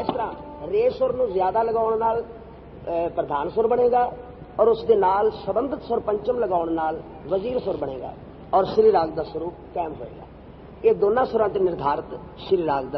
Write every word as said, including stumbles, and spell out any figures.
इस तरह रे सुर नूं ज्यादा लगाउण नाल प्रधान सुर बनेगा और उसके नाल संबंधित सुर पंचम लगाउण नाल वजीर सुर बनेगा और श्री राग का स्वरूप कायम होएगा। ये दोनों सुरां ते निर्धारित श्री राग का